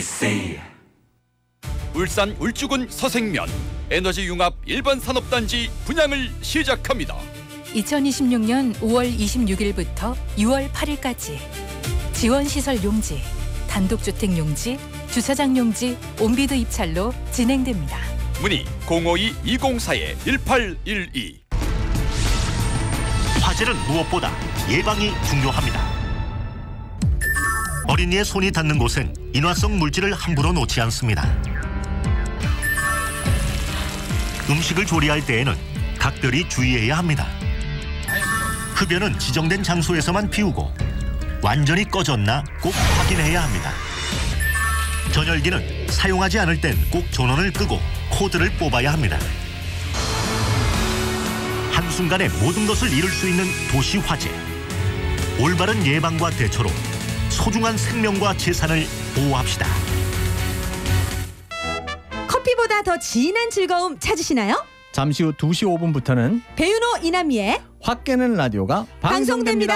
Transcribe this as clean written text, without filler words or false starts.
MBC. 울산 울주군 서생면 에너지융합 일반산업단지 분양을 시작합니다. 2026년 5월 26일부터 6월 8일까지 지원시설 용지, 단독주택 용지, 주차장 용지, 온비드 입찰로 진행됩니다. 문의 052-204-1812. 화재는 무엇보다 예방이 중요합니다. 어린이의 손이 닿는 곳엔 인화성 물질을 함부로 놓지 않습니다. 음식을 조리할 때에는 각별히 주의해야 합니다. 흡연은 지정된 장소에서만 피우고 완전히 꺼졌나 꼭 확인해야 합니다. 전열기는 사용하지 않을 땐 꼭 전원을 끄고 코드를 뽑아야 합니다. 한순간에 모든 것을 잃을 수 있는 도시 화재. 올바른 예방과 대처로 소중한 생명과 재산을 보호합시다. 커피보다 더 진한 즐거움 찾으시나요? 잠시 후 2시 5분부터는 배윤호 이남미의 확 깨는 라디오가 방송됩니다.